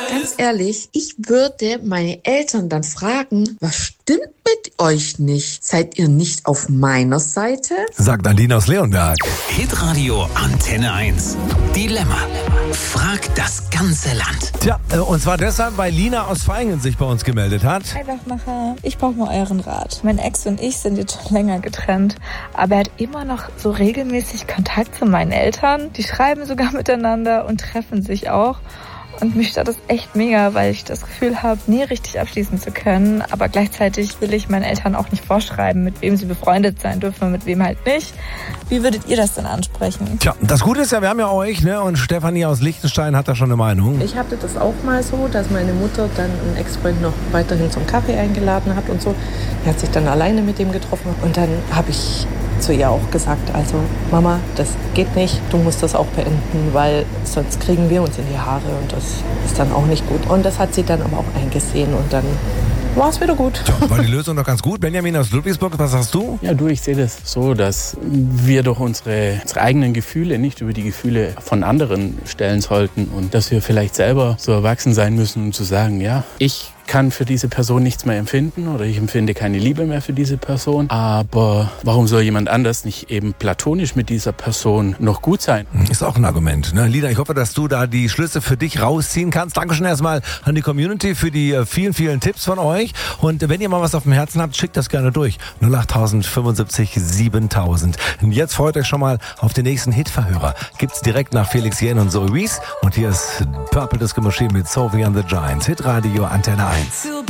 Ganz ehrlich, ich würde meine Eltern dann fragen, was stimmt mit euch nicht? Seid ihr nicht auf meiner Seite? Sagt Aline aus Leonberg. Hitradio Antenne 1. Dilemma. Frag das ganze Land. Tja, und zwar deshalb, weil Lina aus Vaihingen sich bei uns gemeldet hat. Hi Wachmacher, ich brauche mal euren Rat. Mein Ex und ich sind jetzt schon länger getrennt, aber er hat immer noch so regelmäßig Kontakt zu meinen Eltern. Die schreiben sogar miteinander und treffen sich auch. Und mich stört das echt mega, weil ich das Gefühl habe, nie richtig abschließen zu können. Aber gleichzeitig will ich meinen Eltern auch nicht vorschreiben, mit wem sie befreundet sein dürfen und mit wem halt nicht. Wie würdet ihr das denn ansprechen? Tja, das Gute ist ja, wir haben ja euch, ne? Und Stefanie aus Liechtenstein hat da schon eine Meinung. Ich hatte das auch mal so, dass meine Mutter dann einen Ex-Freund noch weiterhin zum Kaffee eingeladen hat und so. Er hat sich dann alleine mit dem getroffen. Und dann habe ich zu ihr auch gesagt, also Mama, das geht nicht, du musst das auch beenden, weil sonst kriegen wir uns in die Haare und das ist dann auch nicht gut. Und das hat sie dann aber auch eingesehen und dann war es wieder gut. Tja, war die Lösung doch ganz gut. Benjamin aus Ludwigsburg, was sagst du? Ja, ich sehe das so, dass wir doch unsere eigenen Gefühle nicht über die Gefühle von anderen stellen sollten und dass wir vielleicht selber so erwachsen sein müssen, um zu sagen, ja, ich kann für diese Person nichts mehr empfinden oder ich empfinde keine Liebe mehr für diese Person. Aber warum soll jemand anders nicht eben platonisch mit dieser Person noch gut sein? Ist auch ein Argument, ne? Lina, ich hoffe, dass du da die Schlüsse für dich rausziehen kannst. Dankeschön erstmal an die Community für die vielen, vielen Tipps von euch. Und wenn ihr mal was auf dem Herzen habt, schickt das gerne durch. 08000 75 7000. Und jetzt freut euch schon mal auf den nächsten Hitverhörer. Gibt's direkt nach Felix Jähn und Zoe Wees. Und hier ist Purple Disco Machine mit Sophie and the Giants. Hitradio Antenne 1.